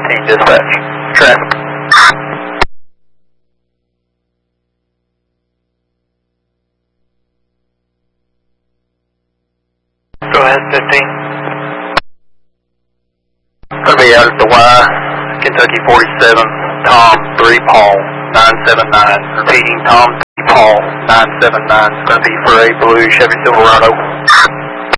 15 dispatch. Traffic. Go ahead, 15. Gonna be out at the Y, Kentucky 47, Tom 3 Paul 979. Repeating, Tom 3 Paul 979. It's gonna be for a blue Chevy Silverado.